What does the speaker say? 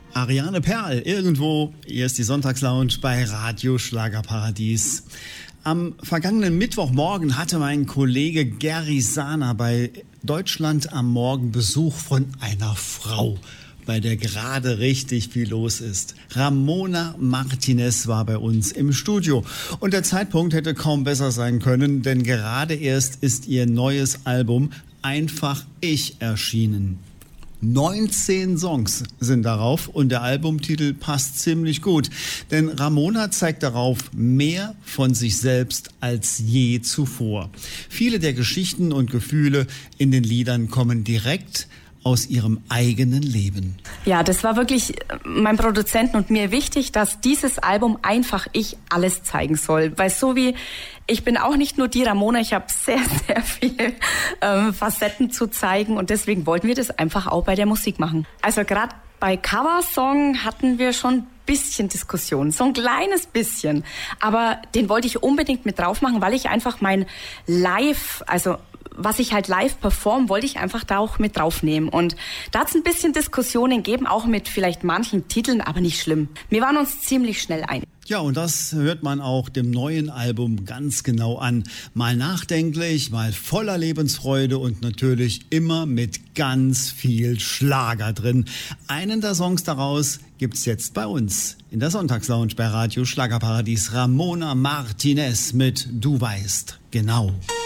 Ariane Perl, irgendwo. Hier ist die Sonntagslounge bei Radio Schlagerparadies. Am vergangenen Mittwochmorgen hatte mein Kollege Gary Sahner bei Deutschland am Morgen Besuch von einer Frau, bei der gerade richtig viel los ist. Ramona Martinez war bei uns im Studio. Und der Zeitpunkt hätte kaum besser sein können, denn gerade erst ist ihr neues Album Einfach Ich erschienen. 19 Songs sind darauf und der Albumtitel passt ziemlich gut. Denn Ramona zeigt darauf mehr von sich selbst als je zuvor. Viele der Geschichten und Gefühle in den Liedern kommen direkt aus ihrem eigenen Leben. Ja, das war wirklich meinem Produzenten und mir wichtig, dass dieses Album Einfach Ich alles zeigen soll. Weil so wie ich bin auch nicht nur die Ramona, ich habe sehr, sehr viele Facetten zu zeigen und deswegen wollten wir das einfach auch bei der Musik machen. Also gerade bei Coversong hatten wir schon ein bisschen Diskussion, so ein kleines bisschen. Aber den wollte ich unbedingt mit drauf machen, weil ich einfach mein Live, also was ich halt live perform, wollte ich einfach da auch mit draufnehmen. Und da hat es ein bisschen Diskussionen gegeben, auch mit vielleicht manchen Titeln, aber nicht schlimm. Wir waren uns ziemlich schnell einig. Ja, und das hört man auch dem neuen Album ganz genau an. Mal nachdenklich, mal voller Lebensfreude und natürlich immer mit ganz viel Schlager drin. Einen der Songs daraus gibt's jetzt bei uns in der Sonntagslounge bei Radio Schlagerparadies. Ramona Martinez mit Du weißt genau.